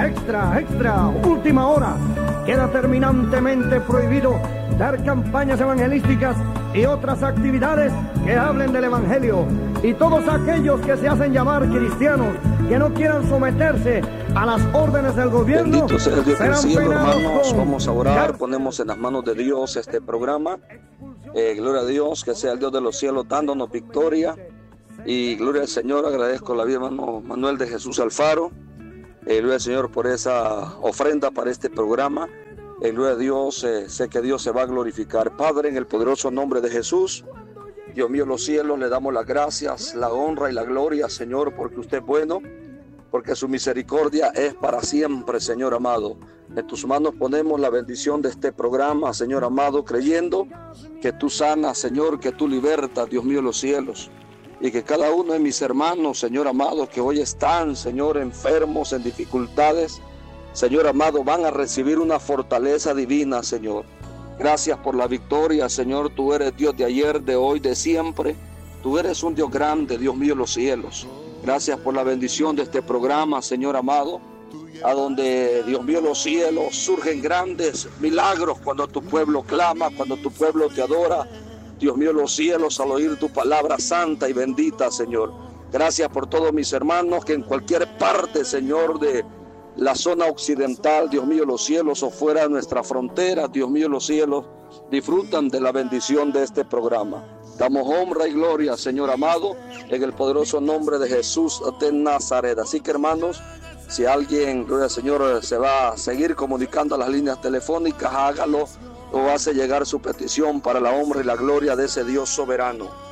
extra, última hora. Queda terminantemente prohibido dar campañas evangelísticas y otras actividades que hablen del Evangelio. Y todos aquellos que se hacen llamar cristianos, que no quieran someterse a las órdenes del gobierno, bendito sea el Dios del cielo, hermanos. con... Vamos a orar, ponemos en las manos de Dios este programa. Gloria a Dios, que sea el Dios de los cielos dándonos victoria. Y gloria al Señor, agradezco la vida, hermano Manuel de Jesús Alfaro. Gloria al Señor por esa ofrenda para este programa. Gloria a Dios, sé que Dios se va a glorificar. Padre, en el poderoso nombre de Jesús, Dios mío, los cielos, le damos las gracias, la honra y la gloria, Señor, porque usted es bueno, porque su misericordia es para siempre, Señor amado. En tus manos ponemos la bendición de este programa, Señor amado, creyendo que tú sanas, Señor, que tú libertas, Dios mío, los cielos. Y que cada uno de mis hermanos, Señor amado, que hoy están, Señor, enfermos, en dificultades, Señor amado, van a recibir una fortaleza divina, Señor. Gracias por la victoria, Señor. Tú eres Dios de ayer, de hoy, de siempre. Tú eres un Dios grande, Dios mío, los cielos. Gracias por la bendición de este programa, Señor amado, a donde, Dios mío, los cielos, surgen grandes milagros cuando tu pueblo clama, cuando tu pueblo te adora. Dios mío, los cielos, al oír tu palabra santa y bendita, Señor. Gracias por todos mis hermanos que en cualquier parte, Señor, de la zona occidental, Dios mío, los cielos, o fuera de nuestra frontera, Dios mío, los cielos, disfrutan de la bendición de este programa. Damos honra y gloria, Señor amado, en el poderoso nombre de Jesús de Nazaret. Así que, hermanos, si alguien, gloria al Señor, se va a seguir comunicando a las líneas telefónicas, hágalo o hace llegar su petición para la honra y la gloria de ese Dios soberano.